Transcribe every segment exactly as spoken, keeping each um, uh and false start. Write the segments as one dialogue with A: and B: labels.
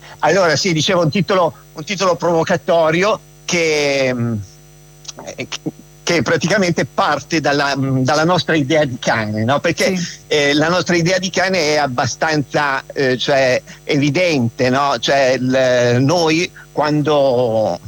A: Allora sì, dicevo un titolo, un titolo provocatorio che, che praticamente parte dalla, dalla nostra idea di cane, no? Perché sì. eh, la nostra idea di cane è abbastanza eh, cioè, evidente, no? Cioè, il, noi quando,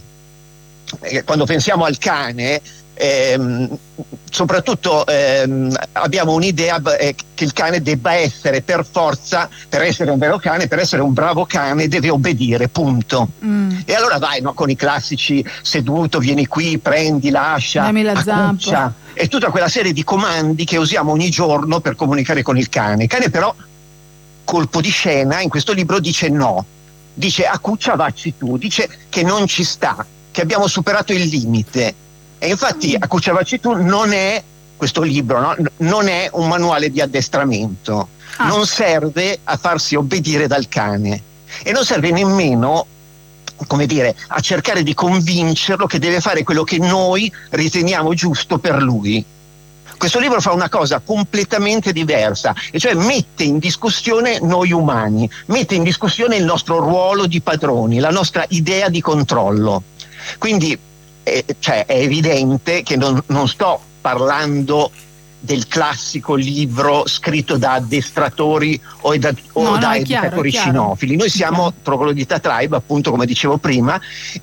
A: eh, quando pensiamo al cane ehm, soprattutto ehm, abbiamo un'idea eh, che il cane debba essere per forza, per essere un vero cane, per essere un bravo cane deve obbedire, punto. Mm. E allora vai, no, con i classici seduto, vieni qui, prendi, lascia, accuccia, e tutta quella serie di comandi che usiamo ogni giorno per comunicare con il cane. Il cane però, colpo di scena, in questo libro dice no, dice accuccia, vacci tu, dice che non ci sta, che abbiamo superato il limite. E infatti accuccia, vacci tu non è, questo libro, no? Non è un manuale di addestramento, ah. non serve a farsi obbedire dal cane e non serve nemmeno, come dire, a cercare di convincerlo che deve fare quello che noi riteniamo giusto per lui. Questo libro fa una cosa completamente diversa, e cioè mette in discussione noi umani, mette in discussione il nostro ruolo di padroni, la nostra idea di controllo. Quindi eh, cioè, è evidente che non, non sto parlando del classico libro scritto da addestratori o da, o
B: no,
A: da
B: no,
A: educatori
B: chiaro,
A: cinofili. Noi siamo Troglodita Tribe, appunto, come dicevo prima,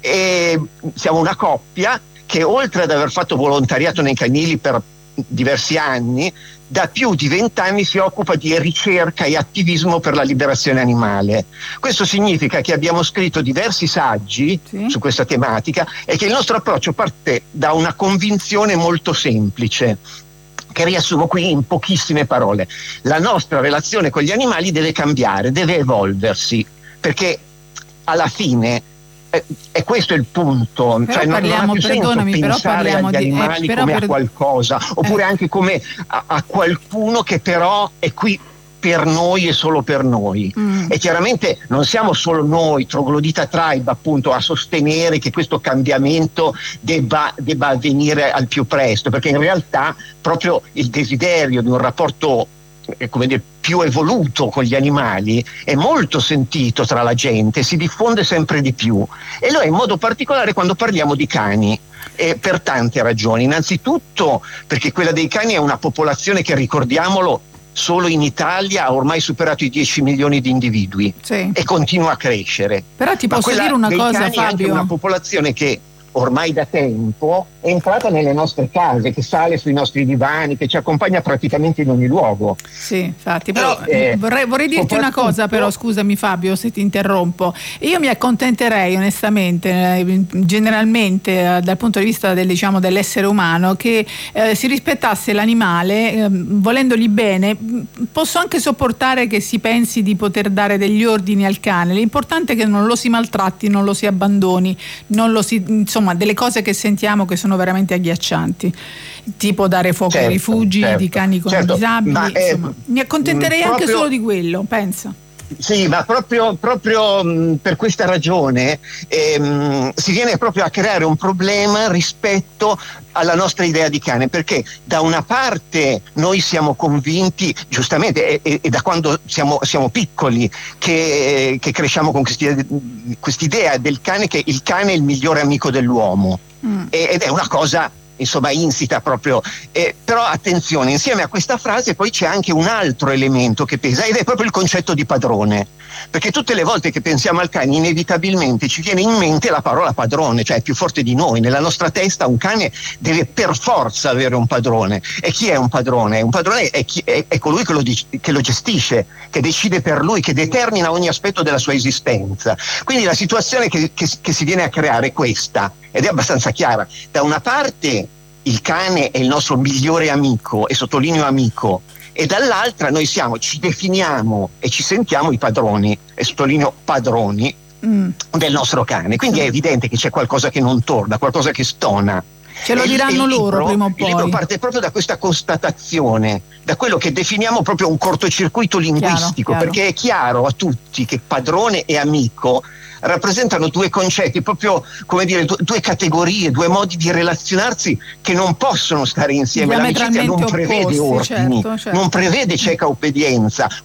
A: e siamo una coppia che, oltre ad aver fatto volontariato nei canili per diversi anni, da più di vent'anni si occupa di ricerca e attivismo per la liberazione animale. Questo significa che abbiamo scritto diversi saggi sì. su questa tematica e che il nostro approccio parte da una convinzione molto semplice, che riassumo qui in pochissime parole. La nostra relazione con gli animali deve cambiare, deve evolversi, perché alla fine eh, è questo il punto.
B: Però
A: cioè,
B: parliamo,
A: non ha più
B: perdonami,
A: senso
B: però
A: pensare
B: parliamo
A: agli
B: di,
A: animali
B: eh, però
A: come
B: per...
A: a qualcosa, oppure eh. anche come a, a qualcuno che però è qui per noi e solo per noi. Mm. E chiaramente non siamo solo noi, Troglodita Tribe, appunto, a sostenere che questo cambiamento debba, debba avvenire al più presto, perché in realtà proprio il desiderio di un rapporto eh, come dire, più evoluto con gli animali è molto sentito tra la gente, si diffonde sempre di più, e lo è in modo particolare quando parliamo di cani. E per tante ragioni. Innanzitutto perché quella dei cani è una popolazione che, ricordiamolo, solo in Italia ha ormai superato i dieci milioni di individui sì. e continua a crescere.
B: Però ti posso dire una cosa,
A: Fabio? È anche una popolazione che ormai da tempo è entrata nelle nostre case, che sale sui nostri divani, che ci accompagna praticamente in ogni luogo.
B: Sì, infatti, però eh, vorrei, vorrei dirti una cosa, però scusami Fabio se ti interrompo. Io mi accontenterei onestamente, eh, generalmente eh, dal punto di vista del, diciamo, dell'essere umano, che eh, si rispettasse l'animale, eh, volendogli bene. Posso anche sopportare che si pensi di poter dare degli ordini al cane, l'importante è che non lo si maltratti, non lo si abbandoni, non lo si, insomma, delle cose che sentiamo che sono veramente agghiaccianti, tipo dare fuoco certo, ai rifugi certo, di cani con certo, disabili, ma, insomma, eh, mi accontenterei proprio, anche solo di quello, pensa.
A: Sì, ma proprio, proprio mh, per questa ragione ehm, si viene proprio a creare un problema rispetto alla nostra idea di cane, perché da una parte noi siamo convinti, giustamente, e, e da quando siamo, siamo piccoli, che, che cresciamo con quest'idea del cane, che il cane è il migliore amico dell'uomo, mm. ed è una cosa insomma insita proprio, eh, però attenzione, insieme a questa frase poi c'è anche un altro elemento che pesa, ed è proprio il concetto di padrone, perché tutte le volte che pensiamo al cane inevitabilmente ci viene in mente la parola padrone, cioè è più forte di noi. Nella nostra testa un cane deve per forza avere un padrone. E chi è un padrone? Un padrone è, chi, è, è colui che lo, che lo gestisce, che decide per lui, che determina ogni aspetto della sua esistenza. Quindi la situazione che, che, che si viene a creare è questa, ed è abbastanza chiara. Da una parte il cane è il nostro migliore amico, e sottolineo amico, e dall'altra noi siamo, ci definiamo e ci sentiamo i padroni, e sottolineo padroni, mm. del nostro cane. Quindi è evidente che c'è qualcosa che non torna, qualcosa che stona.
B: Ce lo diranno
A: il,
B: loro
A: libro,
B: prima o poi.
A: Il libro parte proprio da questa constatazione, da quello che definiamo proprio un cortocircuito linguistico, chiaro, chiaro. Perché è chiaro a tutti che padrone e amico rappresentano due concetti, proprio come dire, due categorie, due modi di relazionarsi che non possono stare insieme. L'amicizia non prevede ordini, certo, certo. non prevede cieca obbedienza.